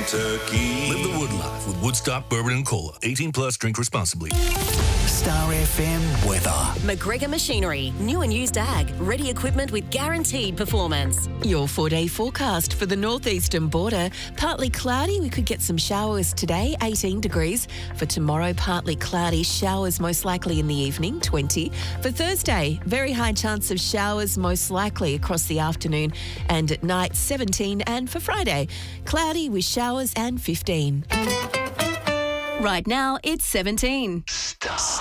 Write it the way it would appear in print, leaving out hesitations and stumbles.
Kentucky. Live the Wood life with Woodstock Bourbon and Cola. 18 plus. Drink responsibly. Star FM weather. McGregor Machinery. New and used ag. Ready equipment with guaranteed performance. Your 4-day forecast for the northeastern border. Partly cloudy. We could get some showers today, 18 degrees. For tomorrow, partly cloudy. Showers most likely in the evening, 20. For Thursday, very high chance of showers most likely across the afternoon and at night, 17. And for Friday, cloudy with showers and 15. Right now, it's 17.